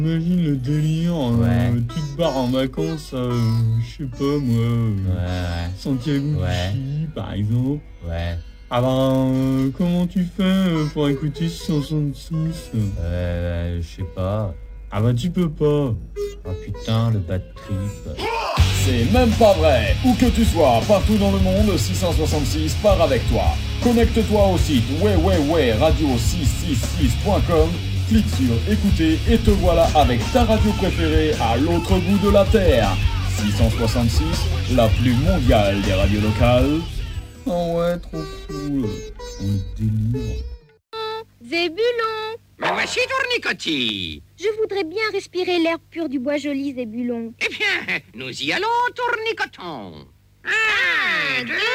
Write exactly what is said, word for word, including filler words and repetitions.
Imagine le délire, euh, Ouais. tu te barres en vacances, euh, je sais pas moi, euh, Ouais, ouais, Santiago du Ouais. Chili par exemple. ouais. Ah ben, euh, comment tu fais euh, pour écouter six cent soixante-six? Euh, je sais pas. Ah bah tu peux pas. Oh putain, le bad trip. C'est même pas vrai. Où que tu sois, partout dans le monde, six cent soixante-six part avec toi. Connecte-toi au site ouais ouais ouais radio six cent soixante-six point com, clique sur écouter et te voilà avec ta radio préférée à l'autre bout de la terre. six cent soixante-six, la plus mondiale des radios locales. Oh ouais, trop cool. On est délire. Zébulon, Me voici, Tournicotti. je voudrais bien respirer l'air pur du bois joli, Zébulon. Eh bien, nous y allons, Tournicoton. Un, deux...